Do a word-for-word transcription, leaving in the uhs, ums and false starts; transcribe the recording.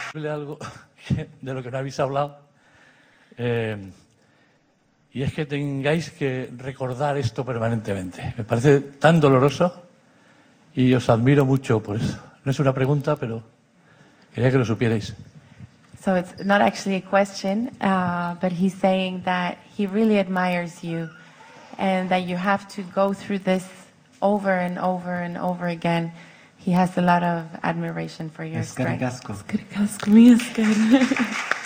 Algo de lo que no habéis hablado, eh, y es que tengáis que recordar esto permanentemente. Me parece tan doloroso y os admiro mucho por eso. No es una pregunta, pero quería que lo supierais. So it's not actually a question, uh, but he's saying that he really admires you and that you have to go through this over and over and over again. He has a lot of admiration for your strength. Eskerrik asko. Eskerrik asko, mi esker.